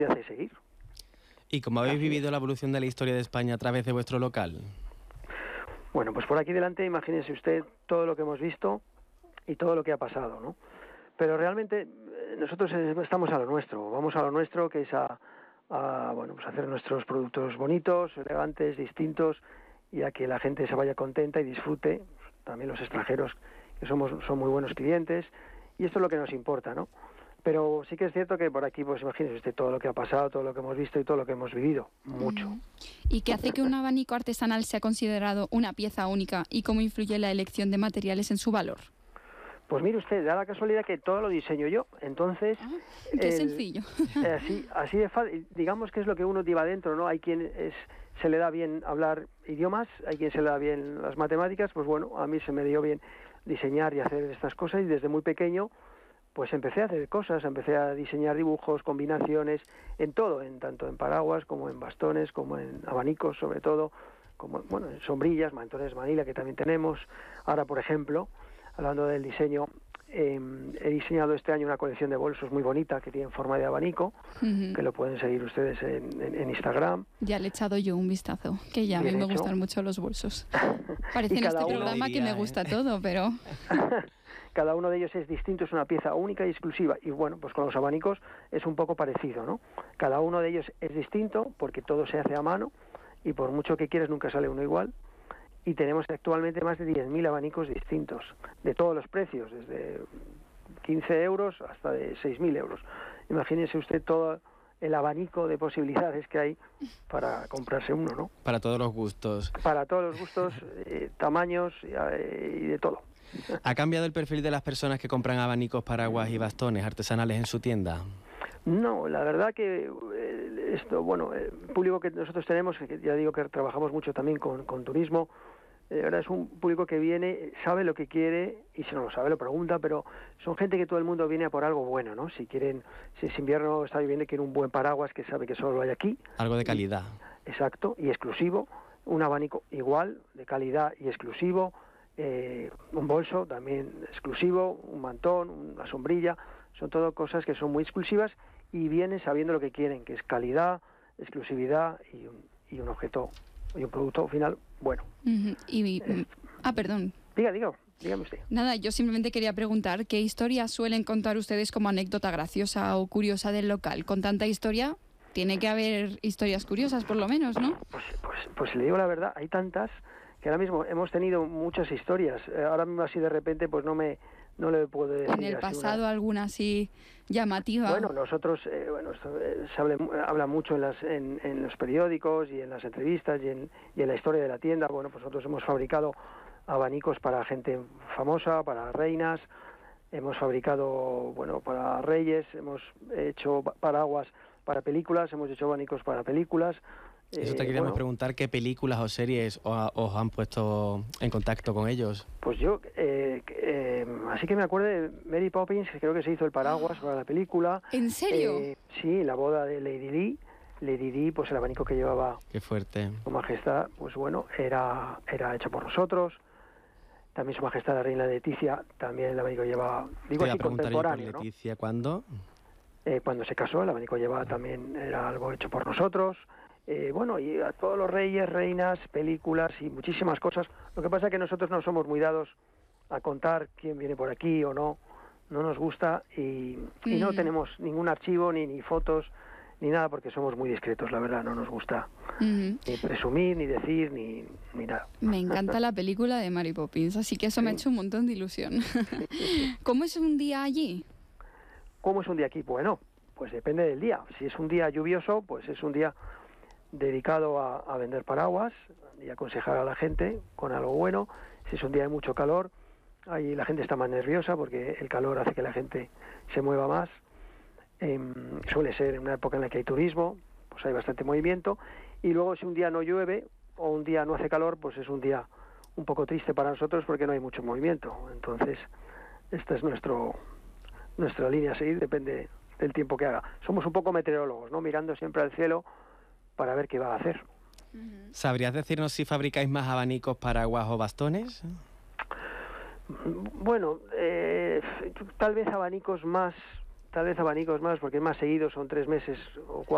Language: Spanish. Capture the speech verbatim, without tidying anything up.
hace seguir. ¿Y cómo habéis Así vivido es. la evolución de la historia de España a través de vuestro local? Bueno, pues por aquí delante, imagínese usted todo lo que hemos visto y todo lo que ha pasado, ¿no? Pero realmente eh, nosotros eh, estamos a lo nuestro, vamos a lo nuestro, que es a, a bueno, pues hacer nuestros productos bonitos, elegantes, distintos, y a que la gente se vaya contenta y disfrute, también los extranjeros, que somos son muy buenos clientes, y esto es lo que nos importa, ¿no? Pero sí que es cierto que por aquí, pues imagínese usted todo lo que ha pasado, todo lo que hemos visto y todo lo que hemos vivido, mucho. Mm. ¿Y qué hace que un abanico artesanal sea considerado una pieza única y cómo influye la elección de materiales en su valor? Pues mire usted, da la casualidad que todo lo diseño yo, entonces... Ah, qué el- sencillo. eh, así, así de fácil, digamos que es lo que uno lleva dentro, ¿no? Hay quien es, se le da bien hablar idiomas, hay quien se le da bien las matemáticas, pues bueno, a mí se me dio bien diseñar y hacer estas cosas, y desde muy pequeño pues empecé a hacer cosas, empecé a diseñar dibujos, combinaciones, en todo, en tanto en paraguas como en bastones, como en abanicos sobre todo, como bueno, en sombrillas, mantones Manila que también tenemos. Ahora, por ejemplo, hablando del diseño, eh, he diseñado este año una colección de bolsos muy bonita que tienen forma de abanico, Ujú. que lo pueden seguir ustedes en, en, en Instagram. Ya le he echado yo un vistazo, que ya a mí Bien me hecho. gustan mucho los bolsos. Parece Y en cada este uno programa que diría, me ¿eh? gusta todo, pero... Cada uno de ellos es distinto, es una pieza única y exclusiva. Y bueno, pues con los abanicos es un poco parecido, ¿no? Cada uno de ellos es distinto porque todo se hace a mano y por mucho que quieras nunca sale uno igual. Y tenemos actualmente más de diez mil abanicos distintos, de todos los precios, desde quince euros hasta de seis mil euros. Imagínese usted todo el abanico de posibilidades que hay para comprarse uno, ¿no? Para todos los gustos. Para todos los gustos, eh, tamaños eh, y de todo. ¿Ha cambiado el perfil de las personas que compran abanicos, paraguas y bastones artesanales en su tienda? No, la verdad que eh, esto, bueno, el público que nosotros tenemos, que ya digo que trabajamos mucho también con, con turismo, eh, ahora es un público que viene, sabe lo que quiere y si no lo sabe lo pregunta, pero son gente que todo el mundo viene a por algo bueno, ¿no? Si quieren, si es invierno, está viviendo, quiere un buen paraguas que sabe que solo hay aquí. Algo de calidad. Exacto, y exclusivo, un abanico igual, de calidad y exclusivo, eh, un bolso también exclusivo, un mantón, una sombrilla, son todo cosas que son muy exclusivas y vienen sabiendo lo que quieren, que es calidad, exclusividad y un, y un objeto y un producto final bueno. Ujú. Y... Ah, perdón. Diga, diga, dígame usted. Nada, yo simplemente quería preguntar qué historias suelen contar ustedes como anécdota graciosa o curiosa del local. Con tanta historia, tiene que haber historias curiosas por lo menos, ¿no? Pues, pues, pues le digo la verdad, hay tantas que ahora mismo hemos tenido muchas historias. Eh, ahora mismo así de repente pues no me no le puedo decir. En el así pasado una... alguna así llamativa. Bueno, nosotros, eh, bueno, esto, eh, se habla, habla mucho en, las, en, en los periódicos y en las entrevistas y en, y en la historia de la tienda. Bueno, pues nosotros hemos fabricado abanicos para gente famosa, para reinas, hemos fabricado, bueno, para reyes, hemos hecho paraguas para películas, hemos hecho abanicos para películas. Eso te Eh, queríamos bueno, preguntar, ¿qué películas o series os, os han puesto en contacto con ellos? Pues yo, eh, eh, así que me acuerdo de Mary Poppins, que creo que se hizo el paraguas para la película. ¿En serio? Eh, sí, la boda de Lady Di. Lady Di, pues el abanico que llevaba Qué fuerte. Su Majestad, pues bueno, era, era hecho por nosotros. También Su Majestad la Reina Leticia, también el abanico llevaba, digo Te iba así, a preguntar yo por contemporáneo, ¿no? Leticia, ¿cuándo? Eh, cuando se casó, el abanico llevaba también, era algo hecho por nosotros. Eh, bueno, y a todos los reyes, reinas, películas y muchísimas cosas. Lo que pasa es que nosotros no somos muy dados a contar quién viene por aquí o no. No nos gusta y, y no Mm. tenemos ningún archivo, ni, ni fotos, ni nada, porque somos muy discretos, la verdad. No nos gusta Ujú. ni presumir, ni decir, ni, ni nada. Me encanta la película de Mary Poppins, así que eso me ha hecho un montón de ilusión. ¿Cómo es un día allí? ¿Cómo es un día aquí? Bueno, pues depende del día. Si es un día lluvioso, pues es un día dedicado a, a vender paraguas y aconsejar a la gente con algo bueno. Si es un día de mucho calor, ahí la gente está más nerviosa porque el calor hace que la gente se mueva más. Eh, suele ser en una época en la que hay turismo, pues hay bastante movimiento. Y luego si un día no llueve o un día no hace calor, pues es un día un poco triste para nosotros porque no hay mucho movimiento. Entonces, esta es nuestro nuestra línea a seguir, depende del tiempo que haga. Somos un poco meteorólogos, ¿no? Mirando siempre al cielo para ver qué va a hacer. ¿Sabrías decirnos si fabricáis más abanicos, paraguas o bastones? Bueno, eh, tal vez abanicos más, tal vez abanicos más, porque más seguidos son tres meses o cuatro.